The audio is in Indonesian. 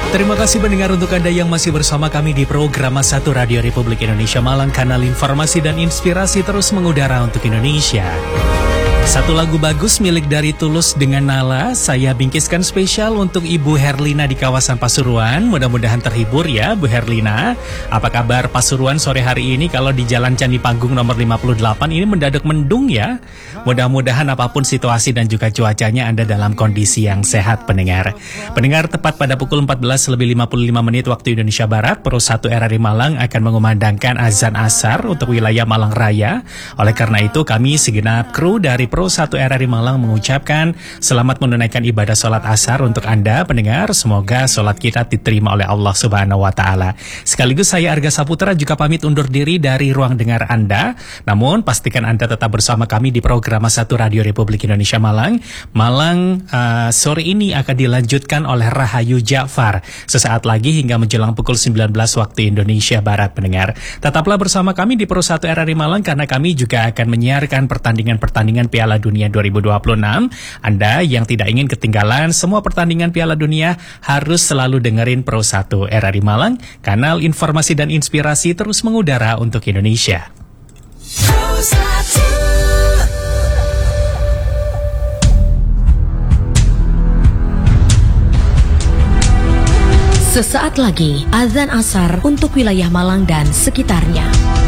Terima kasih pendengar untuk Anda yang masih bersama kami di program Satu Radio Republik Indonesia Malang, kanal informasi dan inspirasi terus mengudara untuk Indonesia. Satu lagu bagus milik dari Tulus dengan Nala saya bingkiskan spesial untuk Ibu Herlina di kawasan Pasuruan. Mudah-mudahan terhibur ya Bu Herlina. Apa kabar Pasuruan sore hari ini? Kalau di Jalan Candi Panggung nomor 58 ini mendadak mendung ya. Mudah-mudahan apapun situasi dan juga cuacanya Anda dalam kondisi yang sehat pendengar. Pendengar, tepat pada pukul 14:55 waktu Indonesia Barat, Pro 1 RRI Malang akan mengumandangkan azan asar untuk wilayah Malang Raya. Oleh karena itu kami segenap kru dari Pro 1 RRI Malang mengucapkan selamat menunaikan ibadah sholat asar untuk Anda pendengar. Semoga sholat kita diterima oleh Allah Subhanahu wa Ta'ala. Sekaligus saya Arga Saputra juga pamit undur diri dari ruang dengar Anda. Namun pastikan Anda tetap bersama kami di program Satu Radio Republik Indonesia Malang. Sore ini akan dilanjutkan oleh Rahayu Ja'far sesaat lagi hingga menjelang pukul 19 waktu Indonesia Barat pendengar. Tetaplah bersama kami di Pro 1 RRI Malang karena kami juga akan menyiarkan pertandingan-pertandingan Piala Dunia 2026. Anda yang tidak ingin ketinggalan semua pertandingan Piala Dunia harus selalu dengerin Pro 1 RRI Malang, kanal informasi dan inspirasi terus mengudara untuk Indonesia. Sesaat lagi azan asar untuk wilayah Malang dan sekitarnya.